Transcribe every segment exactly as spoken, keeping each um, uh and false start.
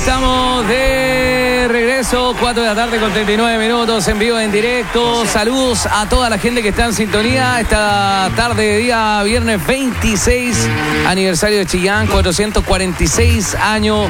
estamos de regreso, cuatro de la tarde con treinta y nueve minutos, en vivo, en directo. Saludos a toda la gente que está en sintonía esta tarde de día viernes veintiséis, aniversario de Chillán, cuatrocientos cuarenta y seis años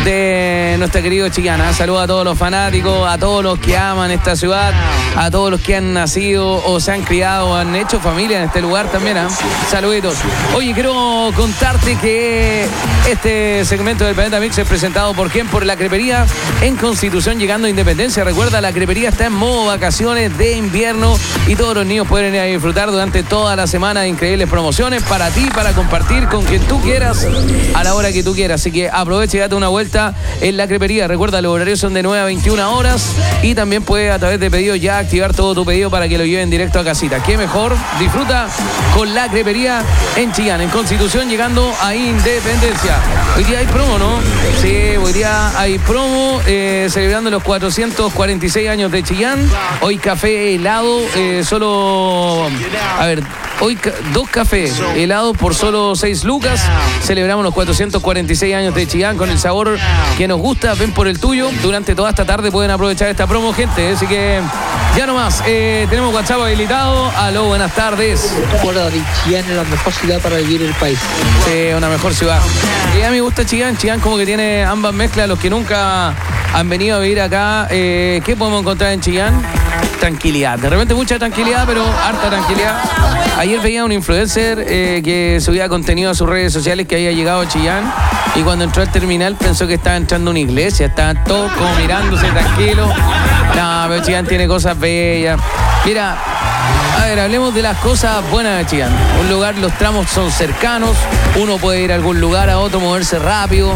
de nuestra querida Chillán. Saludos a todos los fanáticos, a todos los que aman esta ciudad, a todos los que han nacido o se han criado o han hecho familia en este lugar también. ¿eh? Saluditos. Oye, quiero contarte que este segmento del Planeta Mix es presentado por quién, por La Crepería en Constitución, llegando a Independencia. Recuerda, La Crepería está en modo vacaciones de invierno y todos los niños pueden ir a disfrutar durante toda la semana de increíbles promociones para ti, para compartir con quien tú quieras a la hora que tú quieras. Así que aprovecha y date una vuelta en La Crepería. Recuerda, los horarios son de nueve a veintiuna horas y también puedes a través de pedido ya activar todo tu pedido para que lo lleven directo a casita. ¿Qué mejor? Disfruta con La Crepería en Chillán, en Constitución, llegando a Independencia. Hoy día hay promo, ¿no? Sí, hoy día hay promo, eh, celebrando los cuatrocientos cuarenta y seis años de Chillán. Hoy café helado, eh, solo... A ver... Hoy dos cafés helados por solo seis lucas. Celebramos los cuatrocientos cuarenta y seis años de Chillán con el sabor que nos gusta. Ven por el tuyo. Durante toda esta tarde pueden aprovechar esta promo, gente. Así que ya nomás. Eh, tenemos WhatsApp habilitado. Aló, buenas tardes. Recuerda que Chillán es la mejor ciudad para vivir en el país. Sí, una mejor ciudad. Y a mí me gusta Chillán. Chillán como que tiene ambas mezclas. Los que nunca han venido a vivir acá, eh, ¿qué podemos encontrar en Chillán? Tranquilidad. De repente mucha tranquilidad, pero harta tranquilidad. Ayer veía un influencer eh, que subía contenido a sus redes sociales que había llegado a Chillán y cuando entró al terminal pensó que estaba entrando a una iglesia. Estaban todos como mirándose tranquilos. No, pero Chillán tiene cosas bellas. Mira, a ver, hablemos de las cosas buenas de Chillán. Un lugar, los tramos son cercanos. Uno puede ir a algún lugar, a otro, moverse rápido.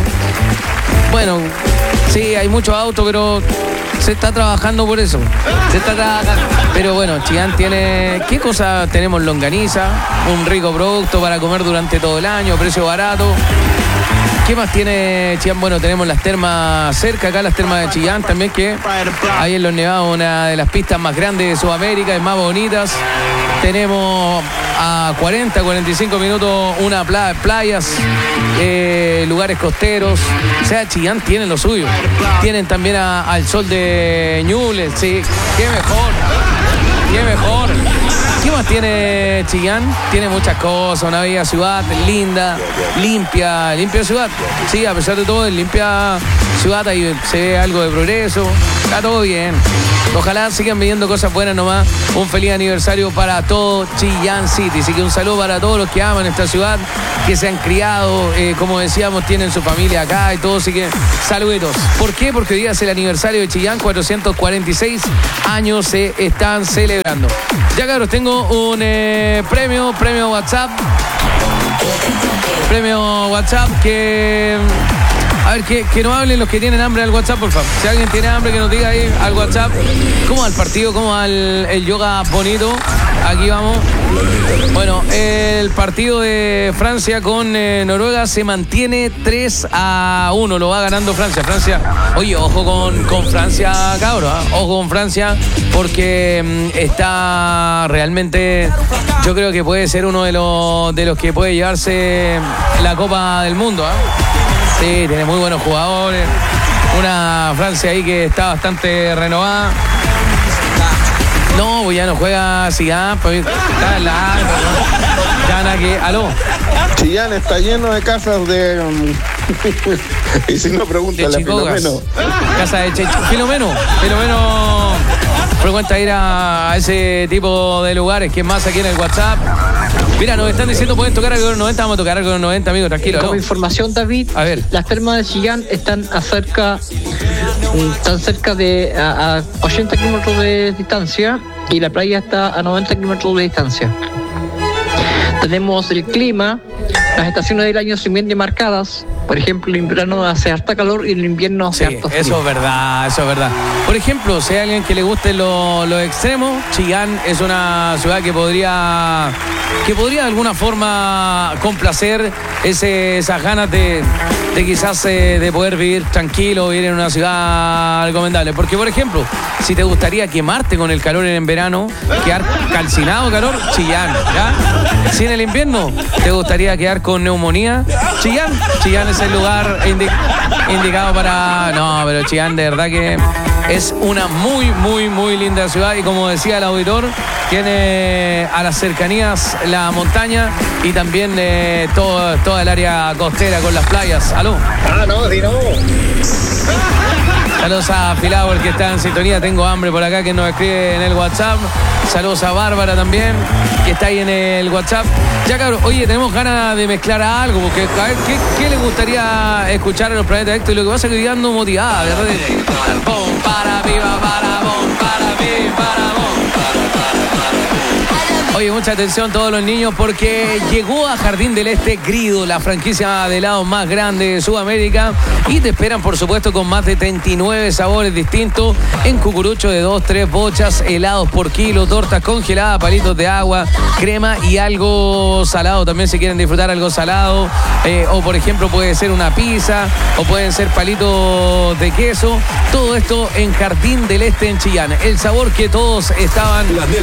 Bueno, sí, hay muchos autos, pero... se está trabajando por eso. Se está trabajando. Pero bueno, Chillán tiene... ¿Qué cosas tenemos? Longaniza, un rico producto para comer durante todo el año, precio barato. ¿Qué más tiene Chillán? Bueno, tenemos las termas cerca, acá las termas de Chillán también, que ahí en Los Nevados, una de las pistas más grandes de Sudamérica y más bonitas. Tenemos a cuarenta, cuarenta y cinco minutos una playa, playas, eh, lugares costeros. O sea, Chillán tiene lo suyo. Tienen también a, al sol de Ñuble, sí. ¡Qué mejor! ¡Qué mejor! ¿Qué más tiene Chillán? Tiene muchas cosas, una bella ciudad, linda, limpia, limpia ciudad. Sí, a pesar de todo, es limpia ciudad, ahí se ve algo de progreso, está todo bien. Ojalá sigan viviendo cosas buenas nomás. Un feliz aniversario para todo Chillán City. Así que un saludo para todos los que aman esta ciudad, que se han criado, eh, como decíamos, tienen su familia acá y todo. Así que saluditos. ¿Por qué? Porque hoy día es el aniversario de Chillán, cuatrocientos cuarenta y seis años se están celebrando. Ya, cabros, tengo un eh, premio, premio WhatsApp. Premio WhatsApp que... A ver, que, que nos hablen los que tienen hambre al WhatsApp, por favor. Si alguien tiene hambre, que nos diga ahí al WhatsApp. ¿Cómo va el partido? ¿Cómo va el, el yoga bonito? Aquí vamos. Bueno, el partido de Francia con eh, Noruega se mantiene tres a uno. Lo va ganando Francia. Francia, oye, ojo con, con Francia, cabros. ¿eh? Ojo con Francia, porque mm, está realmente... Yo creo que puede ser uno de los, de los que puede llevarse la Copa del Mundo, ¿eh? Sí, tiene muy buenos jugadores. Una Francia ahí que está bastante renovada. No, pues ya no juega Zidane, pues está en la... Ya nada que... ¿Aló? Chillán está lleno de casas de... y si no, pregúntale a Filomeno. Casa de Checho. Filomeno. Filomeno frecuenta ir a ese tipo de lugares. ¿Quién más aquí en el WhatsApp? Mira, nos están diciendo pueden tocar algo de los noventa, vamos a tocar algo de los noventa, amigo, tranquilo. Como ¿no? información, David, a ver. Las termas de Chillán están acerca, están cerca de a, a ochenta kilómetros de distancia y la playa está a noventa kilómetros de distancia. Tenemos el clima, las estaciones del año son bien demarcadas. Por ejemplo, en verano hace harta calor y en invierno hace sí, harta frío. eso es verdad, eso es verdad. Por ejemplo, si hay alguien que le guste los lo extremos, Chillán es una ciudad que podría que podría de alguna forma complacer ese, esas ganas de, de quizás eh, de poder vivir tranquilo, vivir en una ciudad recomendable. Porque, por ejemplo, si te gustaría quemarte con el calor en verano, quedar calcinado calor, Chillán, ¿ya? Si en el invierno te gustaría quedar con con neumonía. Chillán, Chillán es el lugar indi- indicado para... No, pero Chillán de verdad que es una muy, muy, muy linda ciudad y como decía el auditor, tiene a las cercanías la montaña y también eh, todo, toda el área costera con las playas. ¿Aló? Ah, no, si no. Saludos a Filao, el que está en sintonía. Tengo hambre por acá, que nos escribe en el WhatsApp. Saludos a Bárbara también, que está ahí en el WhatsApp. Ya, cabrón, oye, tenemos ganas de mezclar algo, porque a ver, ¿qué, qué les gustaría escuchar a los Planetas Héctor? Y lo que pasa es que ando motivada, ¿verdad? Bom, para, viva, para, bom, para, viva, para, bom, para, para, para. Oye, mucha atención todos los niños porque llegó a Jardín del Este Grido, la franquicia de helados más grande de Sudamérica, y te esperan por supuesto con más de treinta y nueve sabores distintos en cucurucho de dos, tres bochas, helados por kilo, tortas congeladas, palitos de agua, crema y algo salado también si quieren disfrutar algo salado, eh, o por ejemplo puede ser una pizza o pueden ser palitos de queso, todo esto en Jardín del Este en Chillán, el sabor que todos estaban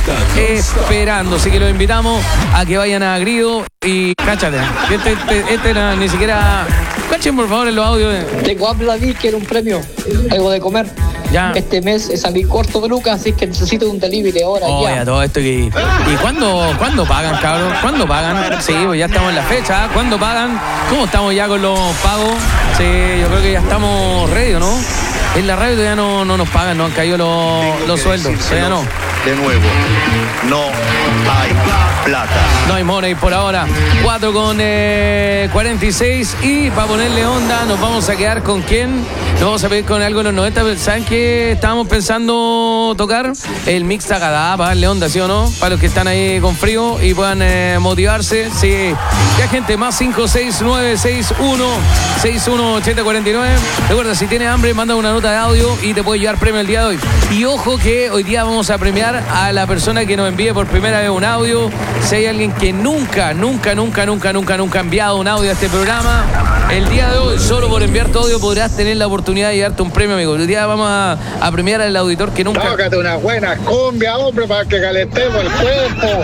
esperando. Así que los invitamos a que vayan a Grido y cáchate. Este, este, este era ni siquiera. Cachen por favor en los audios. De... Tengo hambre, David, quiero un premio, algo de comer. Ya. Este mes salí corto de lucas, así que necesito un delivery ahora. Oh, ya. ya, todo esto que. ¿Y cuándo, cuándo pagan, cabrón? ¿Cuándo pagan? Sí, pues ya estamos en la fecha. ¿Cuándo pagan? ¿Cómo estamos ya con los pagos? Sí, yo creo que ya estamos ready, ¿no? En la radio todavía no, no nos pagan, no han caído los, los sueldos. Todavía no. De nuevo, no hay plata. No hay money por ahora. cuatro con eh, cuarenta y seis. Y para ponerle onda, nos vamos a quedar con quién. Nos vamos a pedir con algo en los noventa. ¿Saben qué estábamos pensando tocar? El mix Tagadá, para darle onda, ¿sí o no? Para los que están ahí con frío y puedan eh, motivarse. Sí. Ya, gente, más cinco seis nueve seis uno seis uno ocho cero cuatro nueve. Recuerda, si tienes hambre, manda una nota de audio y te puede llevar premio el día de hoy. Y ojo que hoy día vamos a premiar a la persona que nos envíe por primera vez un audio. Si hay alguien que nunca, nunca, nunca, nunca, nunca, nunca ha enviado un audio a este programa, el día de hoy, solo por enviar tu audio, podrás tener la oportunidad de llevarte un premio, amigo. El día vamos a, a premiar al auditor que nunca... Tócate una buena cumbia, hombre, para que calentemos el cuerpo.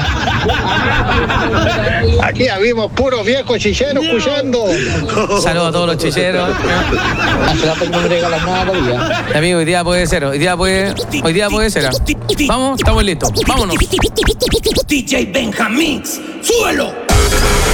Aquí habimos puros viejos chicheros escuchando. Saludos a todos los chicheros. Hace rato que no me regalan nada todavía. Amigo, hoy día puede ser, hoy día puede, hoy día puede ser. Vamos, estamos listos, vámonos. D J Benjamín, suelo.